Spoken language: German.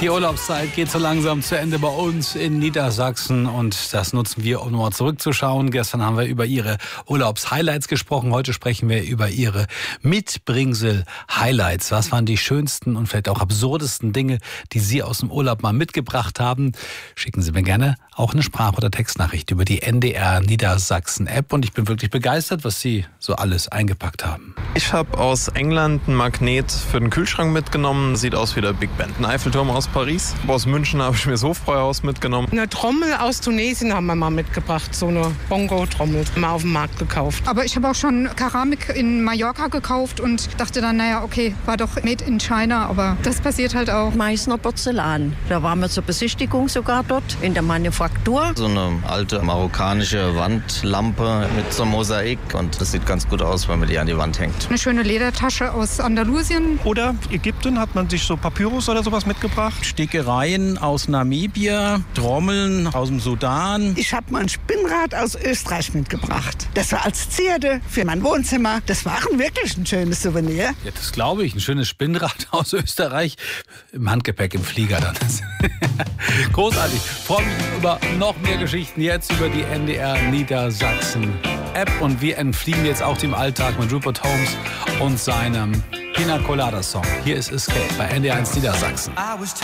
Die Urlaubszeit geht so langsam zu Ende bei uns in Niedersachsen und das nutzen wir, um nochmal zurückzuschauen. Gestern haben wir über Ihre Urlaubshighlights gesprochen. Heute sprechen wir über Ihre Mitbringsel-Highlights. Was waren die schönsten und vielleicht auch absurdesten Dinge, die Sie aus dem Urlaub mal mitgebracht haben? Schicken Sie mir gerne auch eine Sprach- oder Textnachricht über die NDR Niedersachsen App. Und ich bin wirklich begeistert, was Sie so alles eingepackt haben. Ich habe aus England einen Magnet für den Kühlschrank mitgenommen. Sieht aus wie der Big Ben. Ein Eiffelturm aus Paris. Aus München habe ich mir das Hofbräuhaus mitgenommen. Eine Trommel aus Tunesien haben wir mal mitgebracht. So eine Bongo-Trommel. Mal auf dem Markt gekauft. Aber ich habe auch schon Keramik in Mallorca gekauft und dachte dann, naja, okay, war doch made in China. Aber das passiert halt auch. Meißner Porzellan. Da waren wir zur Besichtigung sogar dort in der Manufaktur. So eine alte marokkanische Wandlampe mit so einem Mosaik. Und das sieht ganz gut aus, wenn man die an die Wand hängt. Eine schöne Ledertasche aus Andalusien. Oder Ägypten hat man sich so Papyrus oder sowas mitgebracht. Stickereien aus Namibia, Trommeln aus dem Sudan. Ich habe mal ein Spinnrad aus Österreich mitgebracht. Das war als Zierde für mein Wohnzimmer. Das war wirklich ein schönes Souvenir. Ja, das glaube ich. Ein schönes Spinnrad aus Österreich. Im Handgepäck, im Flieger dann. Großartig. Ich freue mich über noch mehr Geschichten jetzt über die NDR Niedersachsen App. Und wir entfliehen jetzt auch dem Alltag mit Rupert Holmes und seinem Pina Colada Song. Hier ist Escape bei NDR 1 Niedersachsen.